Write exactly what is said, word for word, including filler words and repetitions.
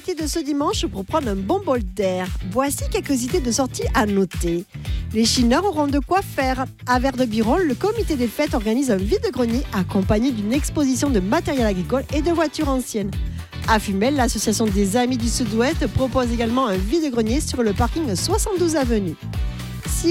profiter de ce dimanche pour prendre un bon bol d'air. Voici quelques idées de sortie à noter. Les chineurs auront de quoi faire. À Verdebirol, le comité des fêtes organise un vide-grenier accompagné d'une exposition de matériel agricole et de voitures anciennes. À Fumel, l'association des Amis du Sud-Ouest propose également un vide-grenier sur le parking soixante-douze avenue. Si